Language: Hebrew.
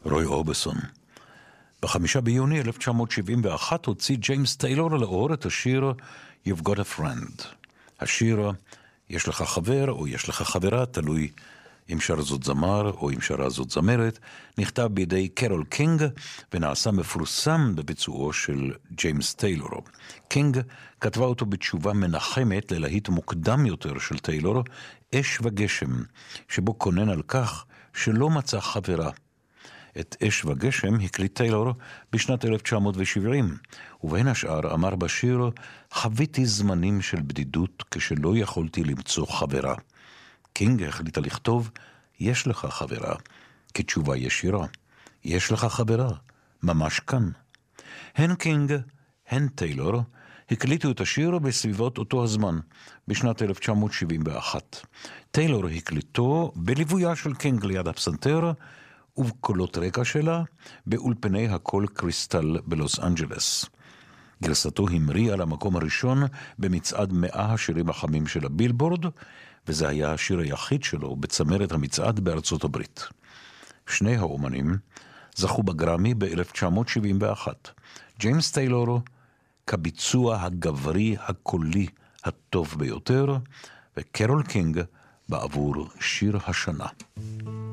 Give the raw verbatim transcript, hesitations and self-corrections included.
רוי אורביסון. בחמישה ביוני אלף תשע מאות שבעים ואחת הוציא ג'יימס טיילור לאור את השיר You've Got a Friend. השיר יש לך חבר או יש לך חברה, תלוי אם שר זאת זמר או אם שרה זאת זמרת, נכתב בידי קרול קינג ונעשה מפורסם בביצועו של ג'יימס טיילור. קינג כתבה אותו בתשובה מנחמת ללהיט מוקדם יותר של טיילור, אש וגשם, שבו קונן על כך שלא מצא חברה. את אש וגשם הקליט טיילור בשנת אלף תשע מאות שבעים, ובין השאר אמר בשיר, חוויתי זמנים של בדידות כשלא יכולתי למצוא חברה. קינג החליטה לכתוב, יש לך חברה, כתשובה ישירה. יש לך חברה, ממש כאן. הן קינג, הן טיילור, הקליטו את השיר בסביבות אותו הזמן, בשנת אלף תשע מאות שבעים ואחת. טיילור הקליטו בליוויה של קינג ליד הפסנתר, ובקולות רקע שלה, באולפני הקול קריסטל בלוס אנג'לס. גרסתו המריאה למקום הראשון במצעד מאה השירים החמים של הבילבורד, וזה היה השיר היחיד שלו בצמרת המצעד בארצות הברית. שני האומנים זכו בגרמי ב-אלף תשע מאות שבעים ואחת. ג'יימס טיילור כביצוע הגברי הקולי הטוב ביותר, וקרול קינג בעבור שיר השנה.